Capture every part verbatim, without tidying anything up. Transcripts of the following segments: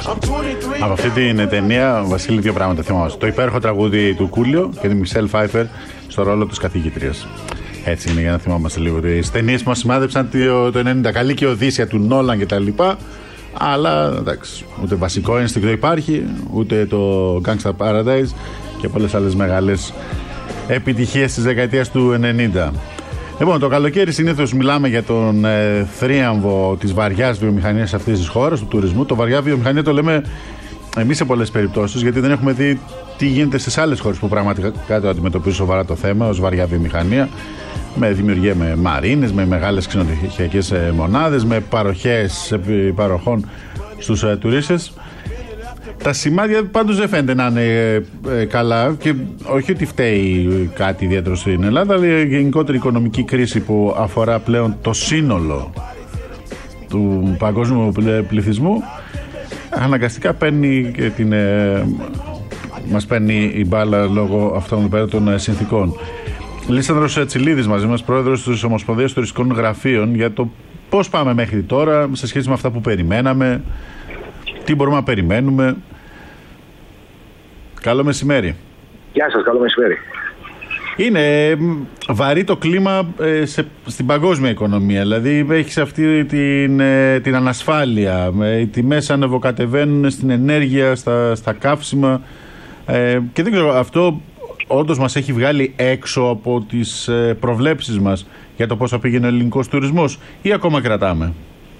Από αυτή την ταινία, Βασίλη, δύο πράγματα θυμάμαι. Το υπέροχο τραγούδι του Κούλιο και τη Μισελ Φάιφερ στο ρόλο της καθηγήτριας. Έτσι είναι, για να θυμόμαστε λίγο τις ταινίες που μας σημάδεψαν το ενενήντα. Καλή και Οδύσσια του Νόλαν κτλ. Αλλά εντάξει, ούτε βασικό ένστικτο υπάρχει, ούτε το Gangsta Paradise και πολλές άλλες μεγάλες επιτυχίες της δεκαετίας του ενενήντα. Λοιπόν, το καλοκαίρι συνήθως μιλάμε για τον ε, θρίαμβο της βαριάς βιομηχανίας αυτής της χώρας, του τουρισμού. Το βαριά βιομηχανία το λέμε εμείς σε πολλές περιπτώσεις, γιατί δεν έχουμε δει τι γίνεται στις άλλες χώρες που πραγματικά το αντιμετωπίζουν σοβαρά το θέμα ως βαριά βιομηχανία. Με δημιουργία με μαρίνες, με μεγάλες ξενοδοχειακές μονάδες, με παροχές παροχών στους ε, τουρίστες. Τα σημάδια πάντως δεν φαίνεται να είναι ε, καλά και όχι ότι φταίει κάτι ιδιαίτερο στην Ελλάδα, αλλά η γενικότερη οικονομική κρίση που αφορά πλέον το σύνολο του παγκόσμιου πληθυσμού αναγκαστικά παίρνει και την, ε, μας παίρνει η μπάλα λόγω αυτών εδώ πέρα των ε, συνθήκων. Λίσανδρος Τσιλίδης μαζί μας, πρόεδρος της Ομοσπονδίας Τουριστικών Γραφείων, για το πώς πάμε μέχρι τώρα σε σχέση με αυτά που περιμέναμε, τι μπορούμε να περιμένουμε. Καλό μεσημέρι. Γεια σας, καλό μεσημέρι. Είναι βαρύ το κλίμα ε, σε, στην παγκόσμια οικονομία. Δηλαδή έχεις αυτή την, ε, την ανασφάλεια. Ε, οι τιμές ανεβοκατεβαίνουν στην ενέργεια, στα, στα καύσιμα. Ε, και δεν ξέρω, αυτό όντως μας έχει βγάλει έξω από τις ε, προβλέψεις μας για το πώς θα πήγαινε ο ελληνικός τουρισμός, ή ακόμα κρατάμε?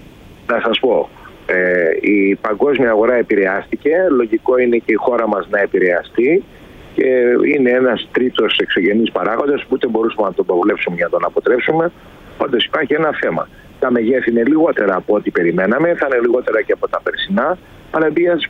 Να σας πω. Ε, η παγκόσμια αγορά επηρεάστηκε, λογικό είναι και η χώρα μας να επηρεαστεί και είναι ένας τρίτος εξωγενής παράγοντας που ούτε μπορούσαμε να τον προβλέψουμε για να τον αποτρέψουμε. Όντως υπάρχει ένα θέμα. Τα μεγέθη είναι λιγότερα από ό,τι περιμέναμε, θα είναι λιγότερα και από τα περσινά, αλλά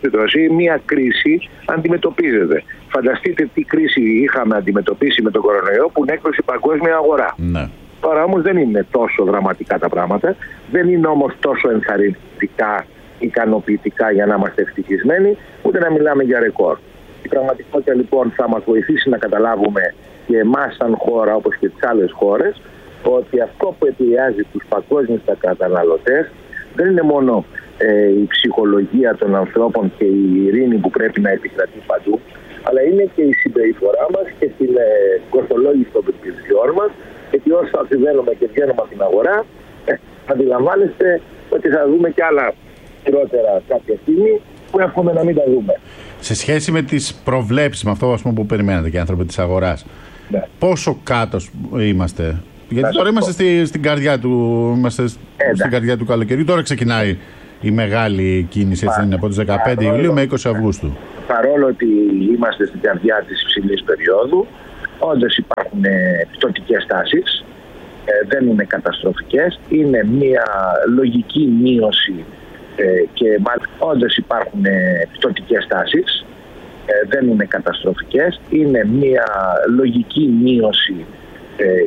εν μια κρίση αντιμετωπίζεται. Φανταστείτε τι κρίση είχαμε αντιμετωπίσει με τον κορονοϊό που έκρουσε η παγκόσμια αγορά. Ναι. Τώρα όμως δεν είναι τόσο δραματικά τα πράγματα, δεν είναι όμως τόσο ενθαρρυντικά, ικανοποιητικά για να είμαστε ευτυχισμένοι, ούτε να μιλάμε για ρεκόρ. Η πραγματικότητα λοιπόν θα μας βοηθήσει να καταλάβουμε και εμάς σαν χώρα όπως και τις άλλες χώρες ότι αυτό που επηρεάζει τους παγκόσμιους καταναλωτές δεν είναι μόνο ε, η ψυχολογία των ανθρώπων και η ειρήνη που πρέπει να επικρατεί παντού, αλλά είναι και η συμπεριφορά μας και στην ε, κοστολόγηση των περιπτώσεων μας, γιατί όσο αφιβαίνουμε και βγαίνουμε από την αγορά, ε, αντιλαμβάνεστε ότι θα δούμε και άλλα χειρότερα κάποια στιγμή που εύχομαι να μην τα δούμε. Σε σχέση με τις προβλέψεις, με αυτό ας πούμε, που περιμένατε και οι άνθρωποι της αγοράς, ναι, πόσο κάτω είμαστε? Γιατί τώρα είμαστε στη, στην, καρδιά του, είμαστε ε, στην καρδιά του καλοκαιριού. Τώρα ξεκινάει η μεγάλη κίνηση, έτσι, είναι από τις δεκαπέντε Ιουλίου με είκοσι Αυγούστου. Παρόλο ότι είμαστε στην καρδιά της υψηλής περίοδου, όντως υπάρχουν πτωτικές τάσεις, ε, δεν είναι καταστροφικές, είναι μια λογική μείωση ε, και όντως υπάρχουν πτωτικές τάσεις, ε, δεν είναι καταστροφικές, είναι μια λογική μείωση ε,